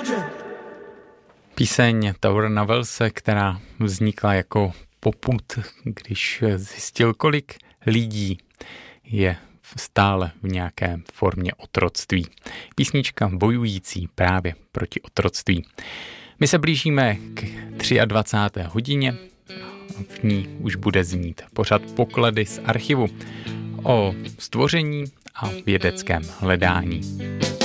Píseň Taurana Wellse, která vznikla jako popud, když zjistil, kolik lidí je stále v nějaké formě otroctví. Písnička bojující právě proti otroctví. My se blížíme k 23. hodině. V ní už bude znít pořad Poklady z archivu o stvoření a vědeckém hledání.